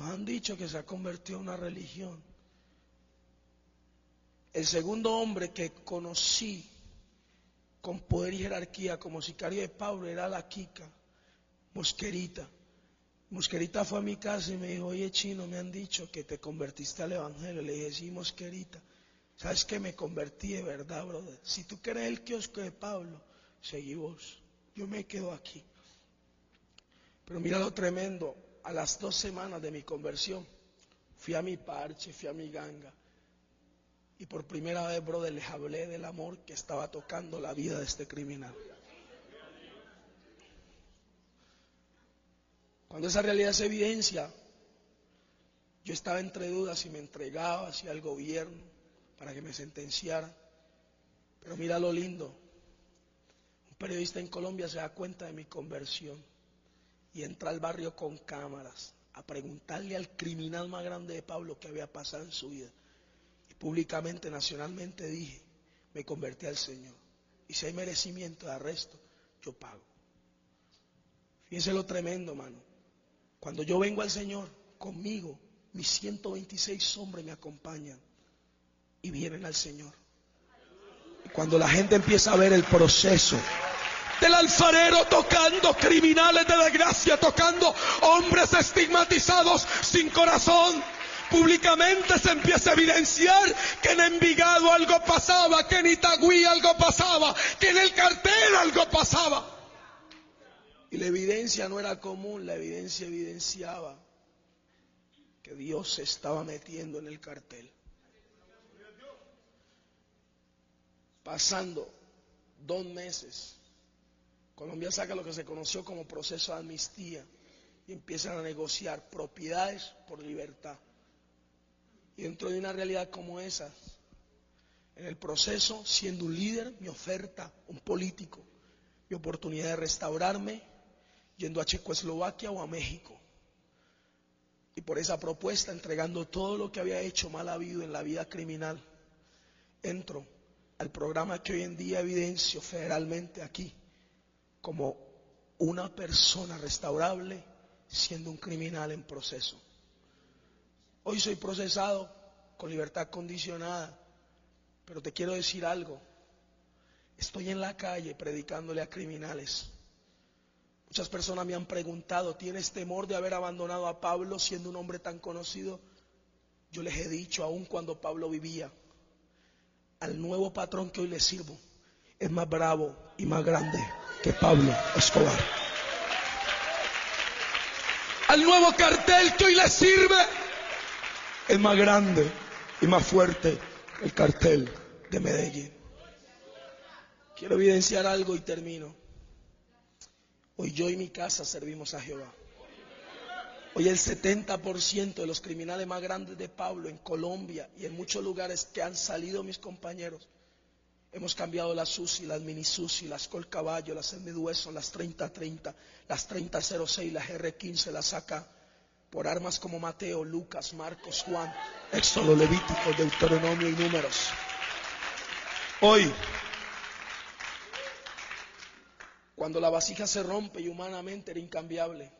han dicho que se ha convertido en una religión. El segundo hombre que conocí con poder y jerarquía como sicario de Pablo era la Kika Mosquerita. Mosquerita fue a mi casa y me dijo: oye, Chino, me han dicho que te convertiste al evangelio. Le dije: sí, Mosquerita, sabes que me convertí de verdad, brother. Si tú quieres el kiosco de Pablo, seguí vos, yo me quedo aquí. Pero mira lo tremendo, a las 2 semanas de mi conversión fui a mi parche, fui a mi ganga, y por primera vez, brother, les hablé del amor que estaba tocando la vida de este criminal. Cuando esa realidad se evidencia, yo estaba entre dudas si me entregaba hacia el gobierno para que me sentenciara. Pero mira lo lindo, un periodista en Colombia se da cuenta de mi conversión y entra al barrio con cámaras a preguntarle al criminal más grande de Pablo qué había pasado en su vida. Y públicamente, nacionalmente dije: me convertí al Señor, y si hay merecimiento de arresto, yo pago. Fíjense lo tremendo, mano. Cuando yo vengo al Señor, conmigo, mis 126 hombres me acompañan y vienen al Señor. Y cuando la gente empieza a ver el proceso del alfarero tocando criminales de desgracia, tocando hombres estigmatizados sin corazón, públicamente se empieza a evidenciar que en Envigado algo pasaba, que en Itagüí algo pasaba, que en el cartel algo pasaba. Y la evidencia no era común, la evidencia evidenciaba que Dios se estaba metiendo en el cartel. Pasando 2 meses, Colombia saca lo que se conoció como proceso de amnistía y empiezan a negociar propiedades por libertad. Y dentro de una realidad como esa, en el proceso, siendo un líder, mi oferta, un político, mi oportunidad de restaurarme, yendo a Checoslovaquia o a México. Y por esa propuesta, entregando todo lo que había hecho mal habido en la vida criminal, entro al programa que hoy en día evidencio federalmente aquí como una persona restaurable siendo un criminal en proceso. Hoy soy procesado con libertad condicionada, pero te quiero decir algo: estoy en la calle predicándole a criminales. Muchas personas me han preguntado: ¿tienes temor de haber abandonado a Pablo siendo un hombre tan conocido? Yo les he dicho, aun cuando Pablo vivía, al nuevo patrón que hoy le sirvo es más bravo y más grande que Pablo Escobar. Al nuevo cartel que hoy le sirve es más grande y más fuerte que el cartel de Medellín. Quiero evidenciar algo y termino. Hoy yo y mi casa servimos a Jehová. Hoy el 70% de los criminales más grandes de Pablo en Colombia y en muchos lugares que han salido mis compañeros, hemos cambiado las UCI, las mini SUSI, las Col Caballo, las Midwesson, las 30-30, las 30-06, las R-15, las AK, por armas como Mateo, Lucas, Marcos, Juan, Éxodo, Levítico, Deuteronomio y Números. Hoy, cuando la vasija se rompe y humanamente era incambiable,